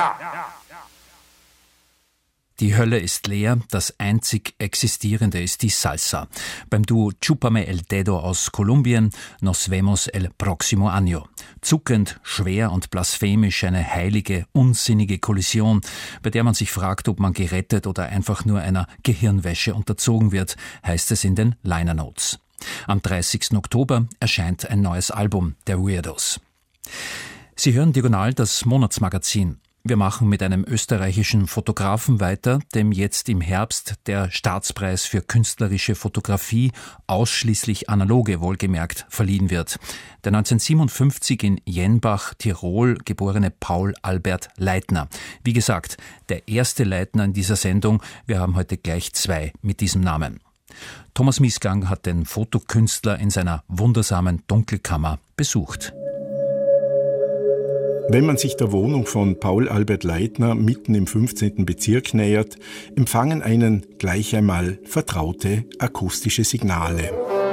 Die Hölle ist leer, das einzig Existierende ist die Salsa. Beim Duo Chúpame el Dedo aus Kolumbien, Nos vemos el próximo año. Zuckend, schwer und blasphemisch eine heilige, unsinnige Kollision, bei der man sich fragt, ob man gerettet oder einfach nur einer Gehirnwäsche unterzogen wird, heißt es in den Liner Notes. Am 30. Oktober erscheint ein neues Album der Weirdos. Sie hören Diagonal, das Monatsmagazin. Wir machen mit einem österreichischen Fotografen weiter, dem jetzt im Herbst der Staatspreis für künstlerische Fotografie, ausschließlich analoge wohlgemerkt, verliehen wird. Der 1957 in Jenbach, Tirol geborene Paul Albert Leitner. Wie gesagt, der erste Leitner in dieser Sendung. Wir haben heute gleich zwei mit diesem Namen. Thomas Miesgang hat den Fotokünstler in seiner wundersamen Dunkelkammer besucht. Wenn man sich der Wohnung von Paul Albert Leitner mitten im 15. Bezirk nähert, empfangen einen gleich einmal vertraute akustische Signale.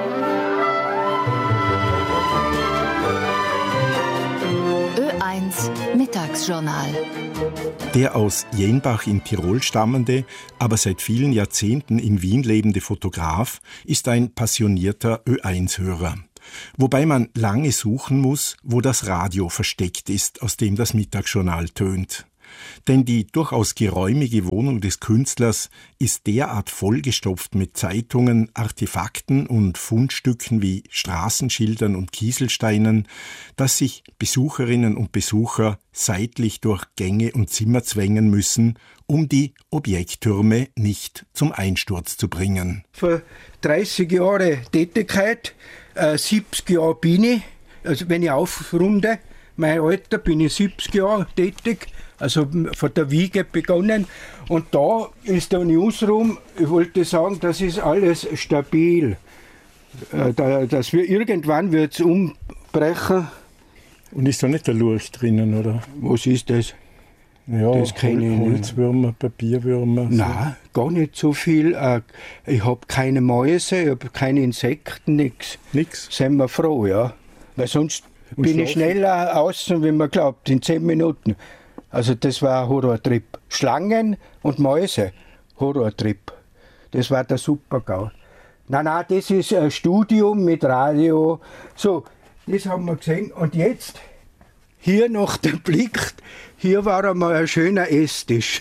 Ö1 Mittagsjournal. Der aus Jenbach in Tirol stammende, aber seit vielen Jahrzehnten in Wien lebende Fotograf ist ein passionierter Ö1-Hörer. Wobei man lange suchen muss, wo das Radio versteckt ist, aus dem das Mittagsjournal tönt. Denn die durchaus geräumige Wohnung des Künstlers ist derart vollgestopft mit Zeitungen, Artefakten und Fundstücken wie Straßenschildern und Kieselsteinen, dass sich Besucherinnen und Besucher seitlich durch Gänge und Zimmer zwängen müssen, um die Objekttürme nicht zum Einsturz zu bringen. Vor 30 Jahren Tätigkeit, 70 Jahre bin ich, also wenn ich aufrunde, mein Alter, bin ich 70 Jahre tätig, also von der Wiege begonnen. Und da ist der Newsroom, ich wollte sagen, das ist alles stabil. Dass wir irgendwann wird es umbrechen. Und ist da nicht der Lurch drinnen, oder? Was ist das? Ja, das kenne ich nicht. Holzwürmer, Papierwürmer. So. Nein, gar nicht so viel. Ich habe keine Mäuse, ich habe keine Insekten, nichts. Nix? Sind wir froh, ja. Weil sonst bin ich schneller außen, wie man glaubt, in 10 Minuten. Also das war ein Horrortrip. Schlangen und Mäuse, Horrortrip. Das war der Super-GAU. Nein, das ist ein Studium mit Radio. So, das haben wir gesehen. Und jetzt, hier noch der Blick, hier war einmal ein schöner Esstisch.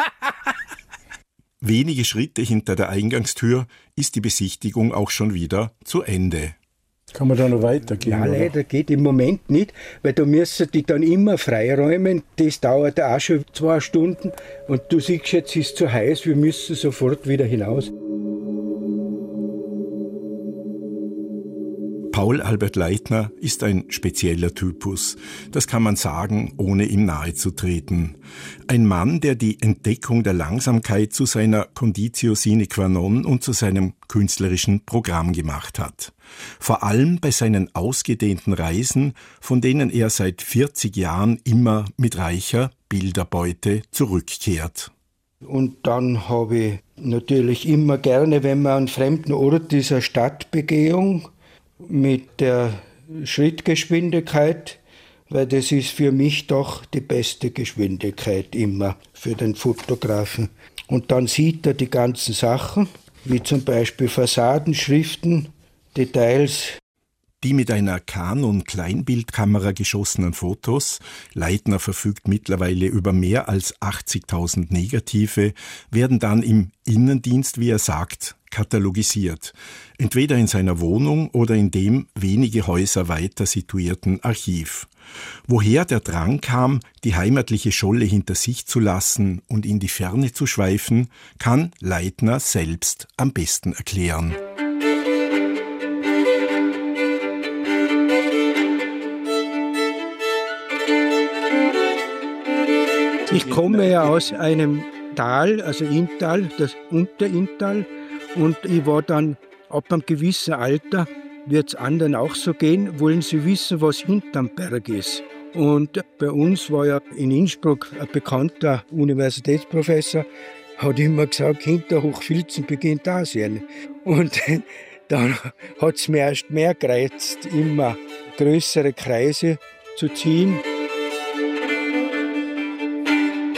Wenige Schritte hinter der Eingangstür ist die Besichtigung auch schon wieder zu Ende. Kann man da noch weitergehen? Nein, leider geht im Moment nicht, weil da müssen die dann immer freiräumen. Das dauert auch schon 2 Stunden und du siehst jetzt, es ist zu heiß, wir müssen sofort wieder hinaus. Paul Albert Leitner ist ein spezieller Typus. Das kann man sagen, ohne ihm nahe zu treten. Ein Mann, der die Entdeckung der Langsamkeit zu seiner Conditio sine qua non und zu seinem künstlerischen Programm gemacht hat. Vor allem bei seinen ausgedehnten Reisen, von denen er seit 40 Jahren immer mit reicher Bilderbeute zurückkehrt. Und dann habe ich natürlich immer gerne, wenn man an fremden Ort ist, eine Stadtbegehung mit der Schrittgeschwindigkeit, weil das ist für mich doch die beste Geschwindigkeit immer für den Fotografen. Und dann sieht er die ganzen Sachen, wie zum Beispiel Fassaden, Schriften, Details. Die mit einer Canon-Kleinbildkamera geschossenen Fotos, Leitner verfügt mittlerweile über mehr als 80.000 Negative, werden dann im Innendienst, wie er sagt, katalogisiert. Entweder in seiner Wohnung oder in dem wenige Häuser weiter situierten Archiv. Woher der Drang kam, die heimatliche Scholle hinter sich zu lassen und in die Ferne zu schweifen, kann Leitner selbst am besten erklären. Ich komme ja aus einem Tal, also Inntal, das Unterinntal, und ich war dann ab einem gewissen Alter, wird es anderen auch so gehen, wollen sie wissen, was hinterm Berg ist. Und bei uns war ja in Innsbruck ein bekannter Universitätsprofessor, hat immer gesagt, hinter Hochfilzen beginnt Asien. Und dann hat es mir erst mehr gereizt, immer größere Kreise zu ziehen.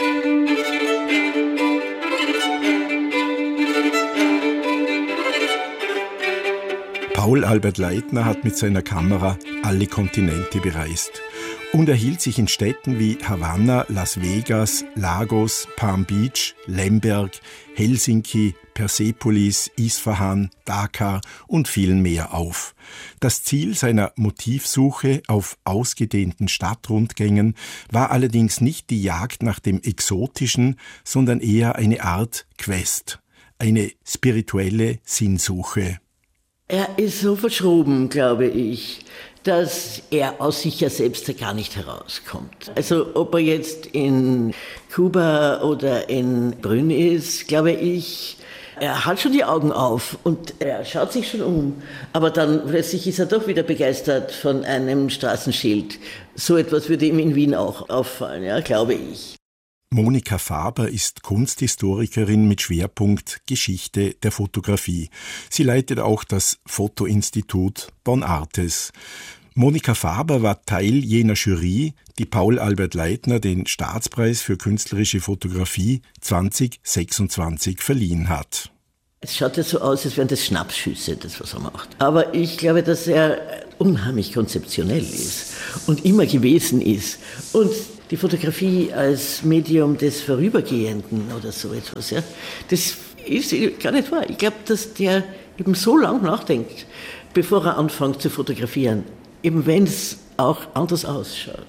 Paul Albert Leitner hat mit seiner Kamera alle Kontinente bereist und erhielt sich in Städten wie Havanna, Las Vegas, Lagos, Palm Beach, Lemberg, Helsinki, Persepolis, Isfahan, Dakar und vielen mehr auf. Das Ziel seiner Motivsuche auf ausgedehnten Stadtrundgängen war allerdings nicht die Jagd nach dem Exotischen, sondern eher eine Art Quest, eine spirituelle Sinnsuche. Er ist so verschroben, glaube ich, dass er aus sich ja selbst gar nicht herauskommt. Also ob er jetzt in Kuba oder in Brünn ist, glaube ich, er hat schon die Augen auf und er schaut sich schon um. Aber dann plötzlich ist er doch wieder begeistert von einem Straßenschild. So etwas würde ihm in Wien auch auffallen, ja, glaube ich. Monika Faber ist Kunsthistorikerin mit Schwerpunkt Geschichte der Fotografie. Sie leitet auch das Fotoinstitut Bonn Artes. Monika Faber war Teil jener Jury, die Paul Albert Leitner den Staatspreis für künstlerische Fotografie 2026 verliehen hat. Es schaut ja so aus, als wären das Schnappschüsse, das was er macht. Aber ich glaube, dass er unheimlich konzeptionell ist und immer gewesen ist. Und die Fotografie als Medium des Vorübergehenden oder so etwas, ja, das ist gar nicht wahr. Ich glaube, dass der eben so lang nachdenkt, bevor er anfängt zu fotografieren, eben wenn es auch anders ausschaut.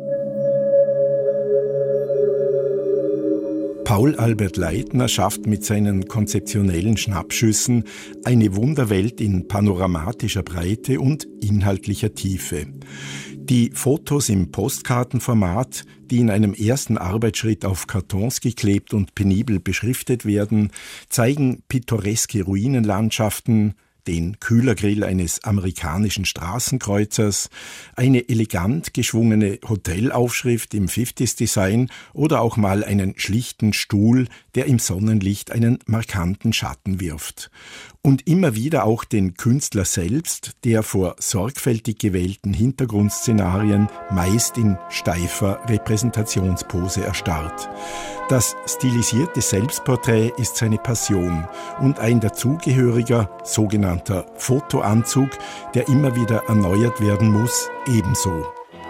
Paul Albert Leitner schafft mit seinen konzeptionellen Schnappschüssen eine Wunderwelt in panoramatischer Breite und inhaltlicher Tiefe. Die Fotos im Postkartenformat, die in einem ersten Arbeitsschritt auf Kartons geklebt und penibel beschriftet werden, zeigen pittoreske Ruinenlandschaften, den Kühlergrill eines amerikanischen Straßenkreuzers, eine elegant geschwungene Hotelaufschrift im 50s-Design oder auch mal einen schlichten Stuhl, der im Sonnenlicht einen markanten Schatten wirft. Und immer wieder auch den Künstler selbst, der vor sorgfältig gewählten Hintergrundszenarien meist in steifer Repräsentationspose erstarrt. Das stilisierte Selbstporträt ist seine Passion und ein dazugehöriger, sogenannter Fotoanzug, der immer wieder erneuert werden muss, ebenso.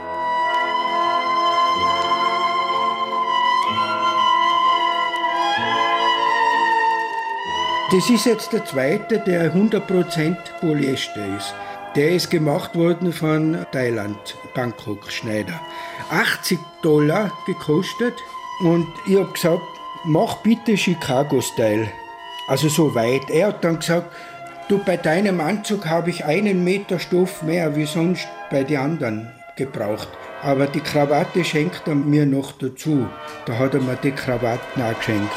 Das ist jetzt der zweite, der 100% Polyester ist. Der ist gemacht worden von Thailand, Bangkok, Schneider. $80 gekostet und ich habe gesagt, mach bitte Chicago-Style. Also so weit. Er hat dann gesagt, du, bei deinem Anzug habe ich 1 Meter Stoff mehr wie sonst bei den anderen gebraucht. Aber die Krawatte schenkt er mir noch dazu. Da hat er mir die Krawatten auch geschenkt.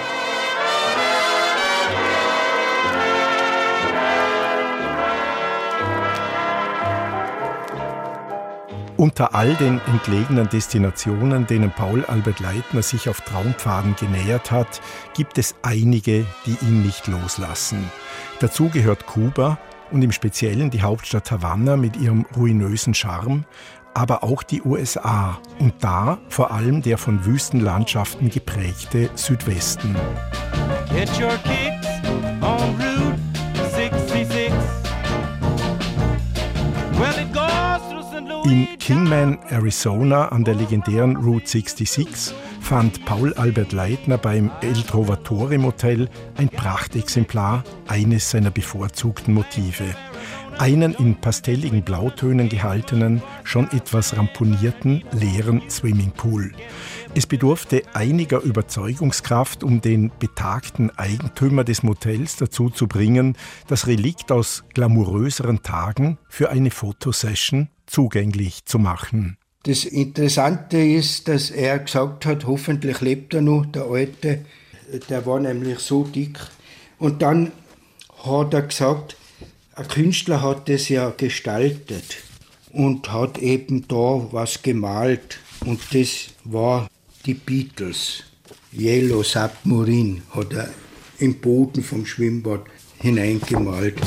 Unter all den entlegenen Destinationen, denen Paul Albert Leitner sich auf Traumpfaden genähert hat, gibt es einige, die ihn nicht loslassen. Dazu gehört Kuba und im Speziellen die Hauptstadt Havanna mit ihrem ruinösen Charme, aber auch die USA und da vor allem der von Wüstenlandschaften geprägte Südwesten. Get your kicks on Route 66. Well, it goes. In Kingman, Arizona, an der legendären Route 66, fand Paul Albert Leitner beim El Trovatore Motel ein Prachtexemplar eines seiner bevorzugten Motive. Einen in pastelligen Blautönen gehaltenen, schon etwas ramponierten, leeren Swimmingpool. Es bedurfte einiger Überzeugungskraft, um den betagten Eigentümer des Motels dazu zu bringen, das Relikt aus glamouröseren Tagen für eine Fotosession zugänglich zu machen. Das Interessante ist, dass er gesagt hat, hoffentlich lebt er noch, der Alte. Der war nämlich so dick. Und dann hat er gesagt, ein Künstler hat das ja gestaltet und hat eben da was gemalt. Und das war die Beatles. Yellow Submarine hat er im Boden vom Schwimmbad hineingemalt.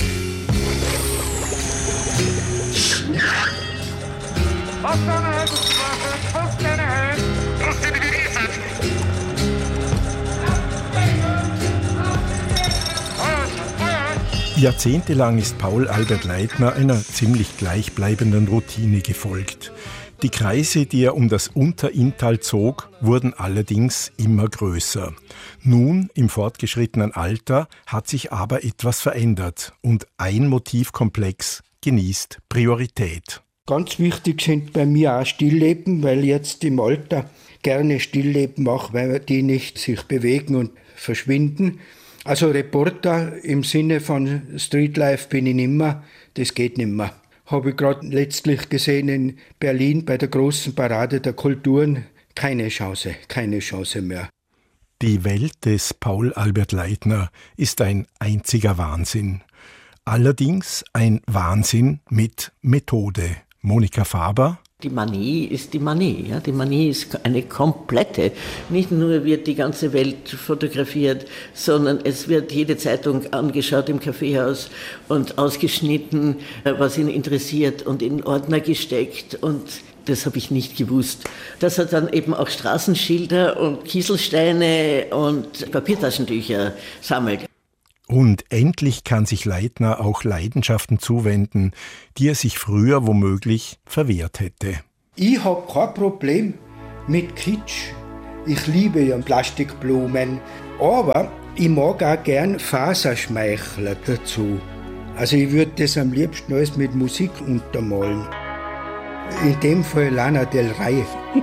Jahrzehntelang ist Paul Albert Leitner einer ziemlich gleichbleibenden Routine gefolgt. Die Kreise, die er um das Unterinntal zog, wurden allerdings immer größer. Nun, im fortgeschrittenen Alter, hat sich aber etwas verändert und ein Motivkomplex genießt Priorität. Ganz wichtig sind bei mir auch Stillleben, weil ich jetzt im Alter gerne Stillleben mache, weil die nicht sich bewegen und verschwinden. Also Reporter im Sinne von Streetlife bin ich nimmer, das geht nimmer. Habe ich gerade letztlich gesehen in Berlin bei der großen Parade der Kulturen, keine Chance mehr. Die Welt des Paul Albert Leitner ist ein einziger Wahnsinn. Allerdings ein Wahnsinn mit Methode. Monika Faber. Die Manie ist die Manie. Ja? Die Manie ist eine komplette. Nicht nur wird die ganze Welt fotografiert, sondern es wird jede Zeitung angeschaut im Kaffeehaus und ausgeschnitten, was ihn interessiert und in Ordner gesteckt. Und das habe ich nicht gewusst. Dass er dann eben auch Straßenschilder und Kieselsteine und Papiertaschentücher sammelt. Und endlich kann sich Leitner auch Leidenschaften zuwenden, die er sich früher womöglich verwehrt hätte. Ich habe kein Problem mit Kitsch. Ich liebe ja Plastikblumen, aber ich mag auch gern Faserschmeichler dazu. Also ich würde das am liebsten alles mit Musik untermalen. In dem Fall Lana Del Rey.